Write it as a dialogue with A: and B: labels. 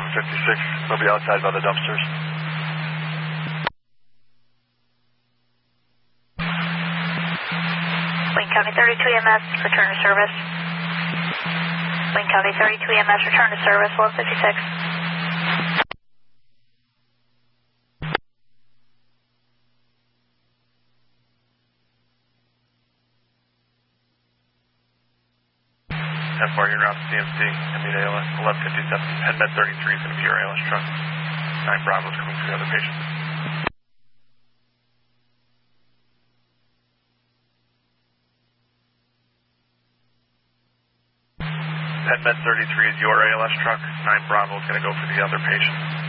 A: 1156. They'll be outside by the dumpsters.
B: Wayne County 32 EMS, return to service. Wayne County 32 EMS, return to service, 1156.
A: FR, you're out to CMC. I mean ALS 1157. HeadMed 33 is going to be your ALS truck. 9 Bravo's coming for the other patient. HeadMed 33 is your ALS truck. 9 Bravo is going to go for the other patient.